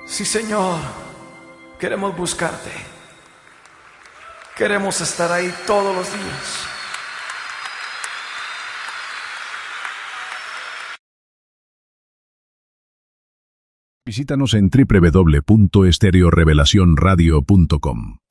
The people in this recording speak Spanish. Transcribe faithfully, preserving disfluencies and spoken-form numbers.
Sí, Señor, queremos buscarte. Queremos estar ahí todos los días. Visítanos en doble u doble u doble u punto estéreo revelación radio punto com.